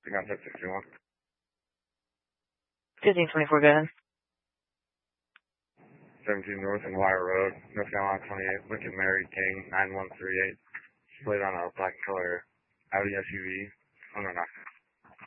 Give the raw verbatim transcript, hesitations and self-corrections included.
I got that sixty-one. fifteen twenty-four, go ahead. seventeen North and Wire Road, North Carolina twenty-eight, Lincoln Mary King nine one three eight. Split on a black color Audi S U V. Oh no, no.